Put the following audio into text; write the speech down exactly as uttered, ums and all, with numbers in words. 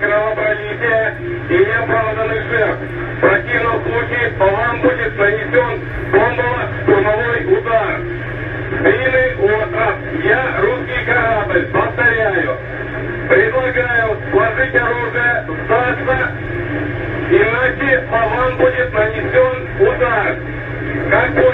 кровопролития и неоправданных жертв. В противном случае по вам будет нанесен бомбово-штурмовой удар. Длинный остров. Я русский корабль. Повторяю. Предлагаю сложить оружие, сдаться, иначе по вам будет нанесен удар. Как